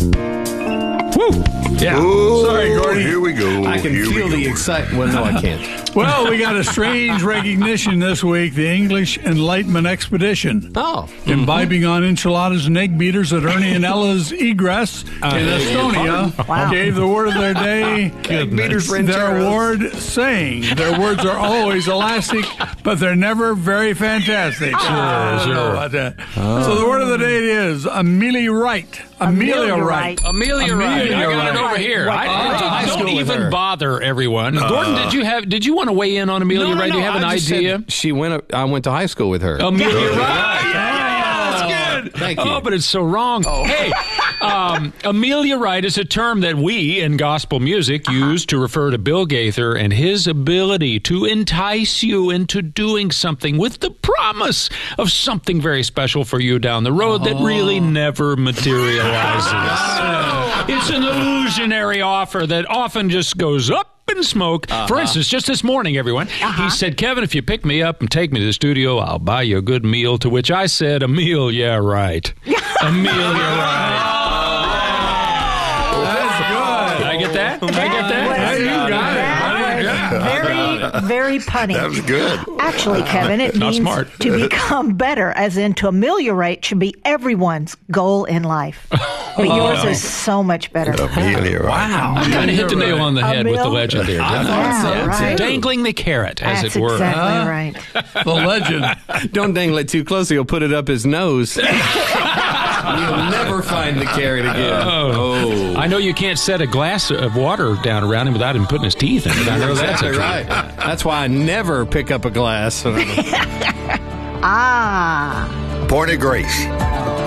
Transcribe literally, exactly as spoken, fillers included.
Woo! Yeah. Ooh, Sorry, Gordy. Here we go. I can here feel we the go. excitement. Well, no, I can't. Well, we got a strange recognition this week, the English Enlightenment Expedition. Oh. Imbibing on enchiladas and egg beaters at Ernie and Ella's Egress in Estonia Wow. gave the word of their day, Egg beaters for their enchiladas. award, saying their words are always elastic, but they're never very fantastic. Ah. Sure, sure. About that. So the word of the day is Amelia Wright. Amelia Wright. Amelia Wright. I got it over here. I, What- don't- high don't school with even her. bother everyone. Gordon, did you have? Did you want to weigh in on Amelia No, no, Wright? Do you no, have an I just idea? said she went. I went to high school with her. Amelia Wright. Yeah, that's good. Thank you. Oh, but it's so wrong. Hey, um, Amelia Wright is a term that we in gospel music use to refer to Bill Gaither and his ability to entice you into doing something with the promise of something very special for you down the road that really never materializes. It's an illusionary offer that often just goes up in smoke. For instance, just this morning, everyone, he said, Kevin, if you pick me up and take me to the studio, I'll buy you a good meal. To which I said, a meal, yeah, right. Amelia Wright. That's good. Did I get that? Did I get that? Yeah, you got it. That was very, very punny. That was good. Actually, Kevin, it Not means smart. to become better, as in to ameliorate should be everyone's goal in life. But yours is so much better. Amelia Wright. Wow. I kind of hit the nail on the head with the Emil? legend there. I didn't I? thought so, Yeah, too. right. Dangling the carrot, as That's it were. exactly right. The legend. Don't dangle it too close, or he'll put it up his nose. You'll never find the carrot again. Oh. I know you can't set a glass of water down around him without him putting his teeth in it. I know that's a Exactly truth. right. That's why I never pick up a glass. Ah. Point of Grace.